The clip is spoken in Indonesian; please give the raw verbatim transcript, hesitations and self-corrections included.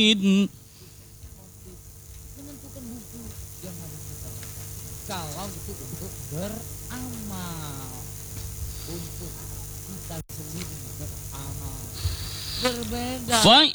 menentukan buku yang harus kita baca. Kalau itu untuk beramal, untuk kita sendiri beramal. Berbeda. Fa